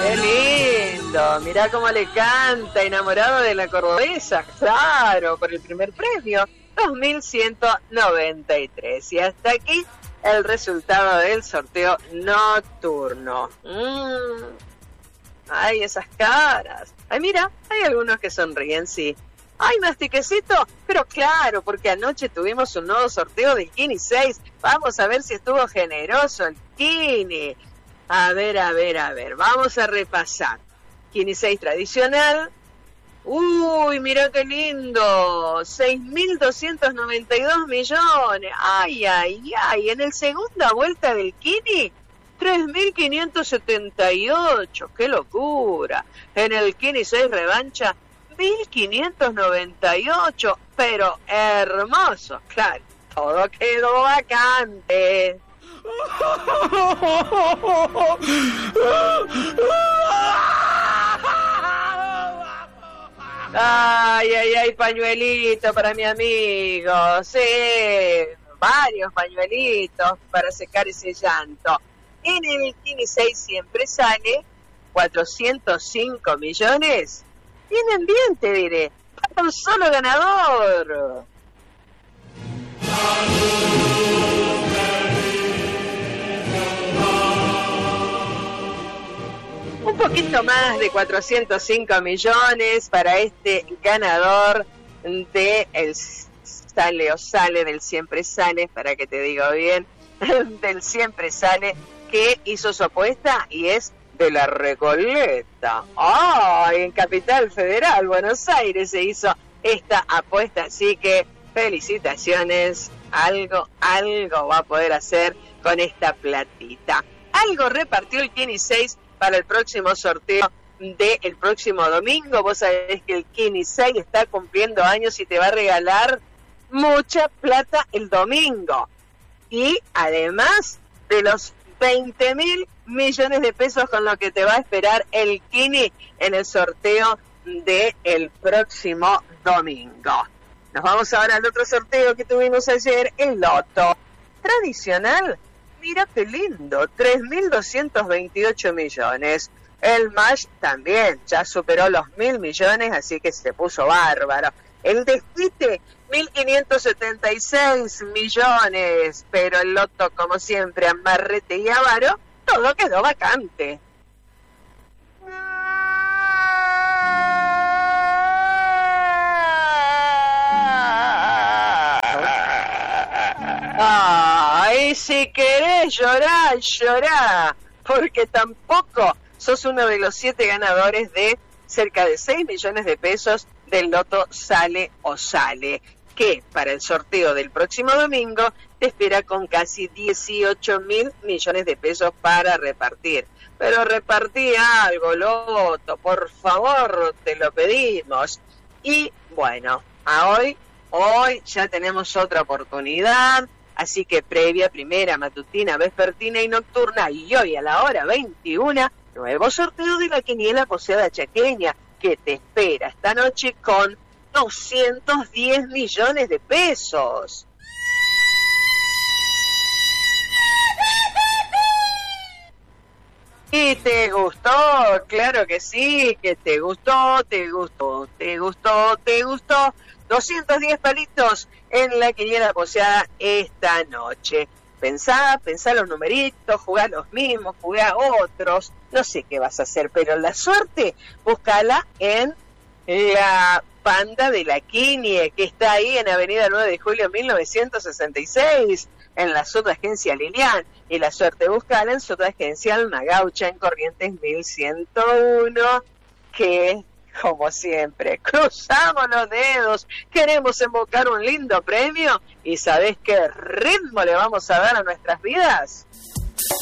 ¡Qué lindo! Mirá cómo le canta, enamorado de la cordobesa, claro, por el primer premio, 2.193. Y hasta aquí el resultado del sorteo nocturno. Ay, esas caras. Ay, mira, hay algunos que sonríen, sí. Ay, mastiquecito, pero claro, porque anoche tuvimos un nuevo sorteo del Kini 6. Vamos a ver si estuvo generoso el Kini. A ver, vamos a repasar. Kini 6 tradicional. Uy, mira qué lindo. 6.292 millones. Ay. En el segunda vuelta del Kini, 3.578. ¡Qué locura! En el Kini 6 revancha, 1.598. Pero hermoso, claro. Todo quedó vacante. Ay, pañuelito para mi amigo. Sí, varios pañuelitos para secar ese llanto. En el Kini 6 siempre sale 405 millones. Vienen bien, te diré. Para un solo ganador. Un poquito más de 405 millones para este ganador de el sale del siempre sale, para que te diga bien, del siempre sale, que hizo su apuesta y es de la Recoleta. ¡Ay! En Capital Federal, Buenos Aires, se hizo esta apuesta, así que felicitaciones. Algo va a poder hacer con esta platita. Algo repartió el Kini 6 para el próximo sorteo del próximo domingo. Vos sabés que el Kini 6 está cumpliendo años y te va a regalar mucha plata el domingo. Y además de los 20.000 millones de pesos con lo que te va a esperar el Kini en el sorteo del próximo domingo. Nos vamos ahora al otro sorteo que tuvimos ayer, el Loto tradicional. Mira qué lindo, 3.228 millones. El Mash también ya superó los 1.000 millones, así que se puso bárbaro. El Desquite, 1.576 millones. Pero el Loto, como siempre, Amarrete y Avaro, todo quedó vacante. Ay, si querés llorar, llorá, porque tampoco sos uno de los 7 ganadores de cerca de 6 millones de pesos del Loto Sale o Sale, que para el sorteo del próximo domingo te espera con casi 18.000 millones de pesos para repartir. Pero repartí algo, Loto, por favor, te lo pedimos. Y bueno, hoy ya tenemos otra oportunidad. Así que previa, primera, matutina, vespertina y nocturna, y hoy a la hora 21, nuevo sorteo de la quiniela poseada chaqueña, que te espera esta noche con 210 millones de pesos. ¿Y te gustó? Claro que sí, que te gustó. 210 palitos en la quiniela poseada esta noche. Pensá los numeritos, jugá los mismos, jugá otros, no sé qué vas a hacer, pero la suerte, búscala en la panda de la Quinie, que está ahí en Avenida 9 de Julio 1966, en la Subagencia Lilian, y la suerte búscala en Subagencia Almagaucha, en Corrientes 1101, que, como siempre, cruzamos los dedos, queremos invocar un lindo premio, y ¿sabés qué ritmo le vamos a dar a nuestras vidas?